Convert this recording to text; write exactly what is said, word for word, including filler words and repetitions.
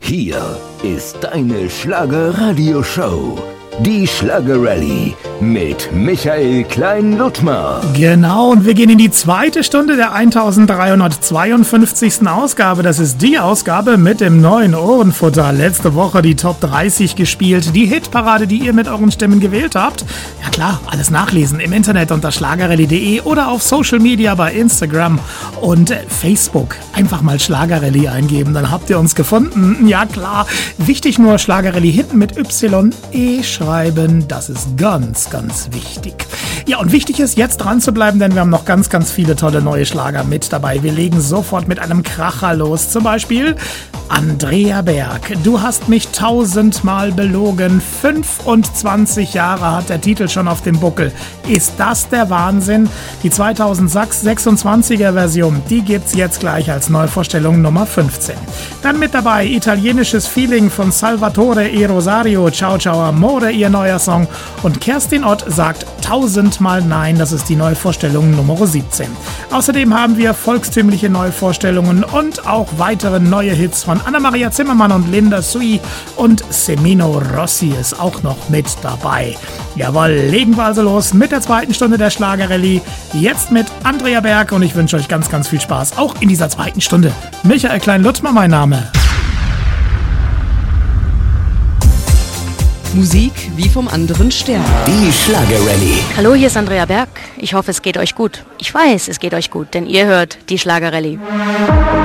Hier ist deine Schlager-Radio-Show. Die Schlager-Rallye mit Michael Klein-Ludtmer. Genau, und wir gehen in die zweite Stunde der eintausenddreihundertzweiundfünfzigsten Ausgabe. Das ist die Ausgabe mit dem neuen Ohrenfutter. Letzte Woche die Top dreißig gespielt, die Hitparade, die ihr mit euren Stimmen gewählt habt. Ja klar, alles nachlesen im Internet unter schlagerrallye punkt de oder auf Social Media bei Instagram und Facebook. Einfach mal Schlagerrallye eingeben, dann habt ihr uns gefunden. Ja klar, wichtig nur Schlagerrallye hinten mit Y E schreiben. Das ist ganz, ganz wichtig. Ja, und wichtig ist, jetzt dran zu bleiben, denn wir haben noch ganz, ganz viele tolle neue Schlager mit dabei. Wir legen sofort mit einem Kracher los. Zum Beispiel Andrea Berg. Du hast mich tausendmal belogen. fünfundzwanzig Jahre hat der Titel schon auf dem Buckel. Ist das der Wahnsinn? Die zweitausendsechsundzwanziger Version, die gibt's jetzt gleich als Neuvorstellung Nummer fünfzehn. Dann mit dabei italienisches Feeling von Salvatore e Rosario. Ciao, ciao, amore, ihr neuer Song. Und Kerstin Ott sagt tausendmal Nein. Das ist die Neuvorstellung Nummer siebzehn. Außerdem haben wir volkstümliche Neuvorstellungen und auch weitere neue Hits von Anna-Maria Zimmermann und Linda Sui, und Semino Rossi ist auch noch mit dabei. Jawohl, legen wir also los mit der zweiten Stunde der Schlager-Rallye. Jetzt mit Andrea Berg, und ich wünsche euch ganz, ganz viel Spaß, auch in dieser zweiten Stunde. Michael Klein-Ludtmer mein Name. Musik wie vom anderen Stern. Die Schlager-Rallye. Hallo, hier ist Andrea Berg. Ich hoffe, es geht euch gut. Ich weiß, es geht euch gut, denn ihr hört die Schlager-Rallye.